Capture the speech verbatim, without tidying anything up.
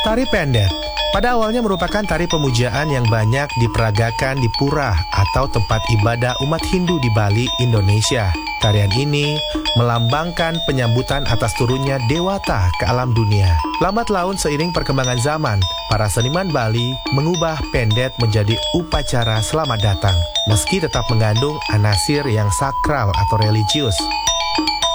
Tari pendet pada awalnya merupakan tari pemujaan yang banyak diperagakan di pura atau tempat ibadah umat Hindu di Bali, Indonesia. Tarian ini melambangkan penyambutan atas turunnya dewata ke alam dunia. Lambat laun seiring perkembangan zaman, para seniman Bali mengubah pendet menjadi upacara selamat datang, meski tetap mengandung anasir yang sakral atau religius.